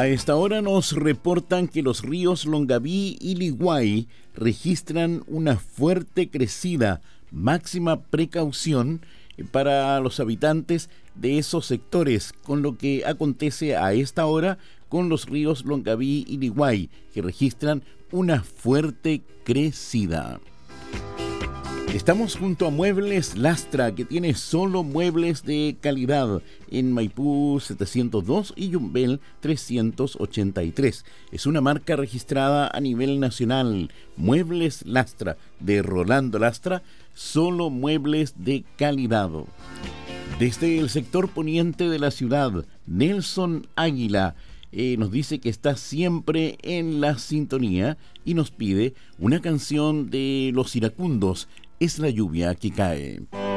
A esta hora nos reportan que los ríos Longaví y Liguay registran una fuerte crecida. Máxima precaución para los habitantes de esos sectores con lo que acontece a esta hora con los ríos Longaví y Liguay, que registran una fuerte crecida. Estamos junto a Muebles Lastra, que tiene solo muebles de calidad en Maipú 702 y Yumbel 383. Es una marca registrada a nivel nacional. Muebles Lastra, de Rolando Lastra, solo muebles de calidad. Desde el sector poniente de la ciudad, Nelson Águila nos dice que está siempre en la sintonía y nos pide una canción de Los Iracundos. Es la lluvia que cae.